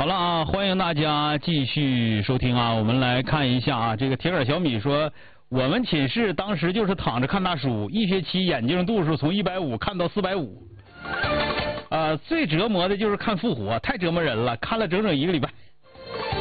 了啊，欢迎大家继续收听啊。我们来看一下啊，这个铁杆小米说，我们寝室当时就是躺着看大书，一学期眼睛度数从150看到450。最折磨的就是看复活，太折磨人了，看了整整1个礼拜。